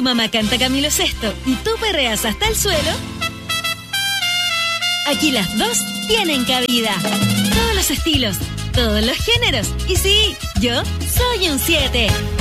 mamá canta Camilo Sesto y tú perreas hasta el suelo, aquí las dos tienen cabida. Todos los estilos, todos los géneros. Y sí, yo soy un 7.